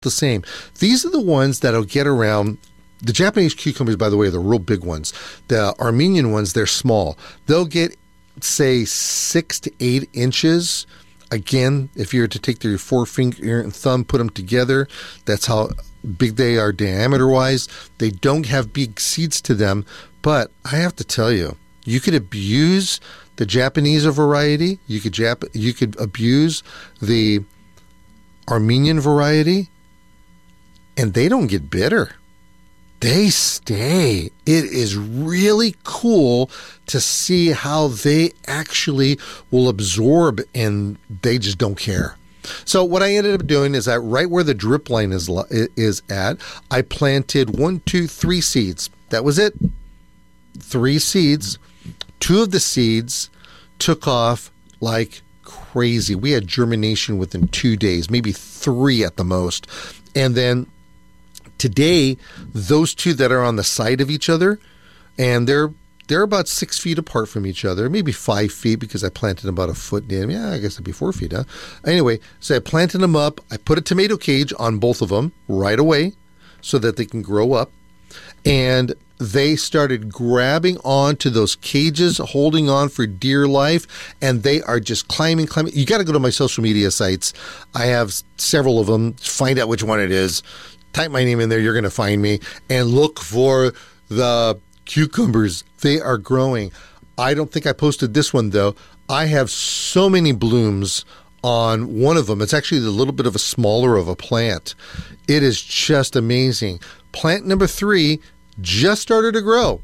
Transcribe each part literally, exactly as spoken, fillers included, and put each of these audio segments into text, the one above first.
the same. These are the ones that'll get around. The Japanese cucumbers, by the way, are the real big ones. The Armenian ones, they're small. They'll get, say, six to eight inches. Again, if you were to take your forefinger and thumb, put them together, that's how big they are diameter-wise. They don't have big seeds to them, but I have to tell you, you could abuse the Japanese variety. You could Jap- you could abuse the Armenian variety, and they don't get bitter. They stay. It is really cool to see how they actually will absorb, and they just don't care. So what I ended up doing is that right where the drip line is is at, I planted one, two, three seeds. That was it. Three seeds. Two of the seeds took off like crazy. We had germination within two days, maybe three at the most. And then today, those two that are on the side of each other, and they're they're about six feet apart from each other, maybe five feet because I planted them about a foot in. Yeah, I guess it'd be four feet, huh? Anyway, so I planted them up. I put a tomato cage on both of them right away so that they can grow up. And they started grabbing onto those cages, holding on for dear life, and they are just climbing, climbing. You got to go to my social media sites. I have several of them. Find out which one it is. Type my name in there. You're going to find me. And look for the cucumbers. They are growing. I don't think I posted this one, though. I have so many blooms on one of them. It's actually a little bit of a smaller of a plant. It is just amazing. Plant number three just started to grow.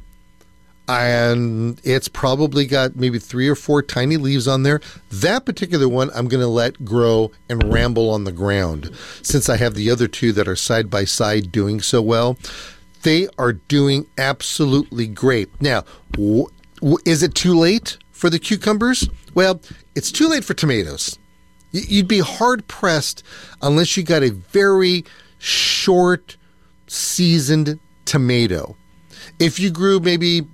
And it's probably got maybe three or four tiny leaves on there. That particular one I'm going to let grow and ramble on the ground. Since I have the other two that are side by side doing so well, they are doing absolutely great. Now, w- w- is it too late for the cucumbers? Well, it's too late for tomatoes. Y- you'd be hard-pressed unless you got a very short, seasoned tomato. If you grew maybe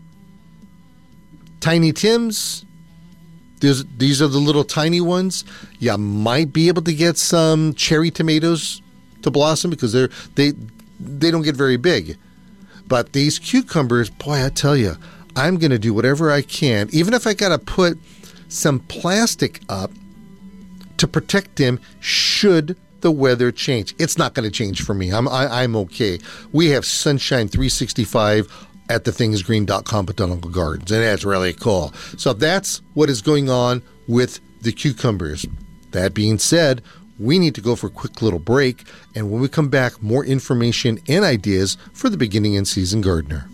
Tiny Tims, these, these are the little tiny ones, you might be able to get some cherry tomatoes to blossom because they're they they don't get very big. But these cucumbers, boy, I tell you, I'm going to do whatever I can, even if I got to put some plastic up to protect them should the weather change. It's not going to change for me. I'm I, I'm okay. We have Sunshine three sixty-five at the things green dot com Botanical Gardens, and that's really cool. So that's what is going on with the cucumbers. That being said, we need to go for a quick little break, and when we come back, more information and ideas for the beginning and season gardener.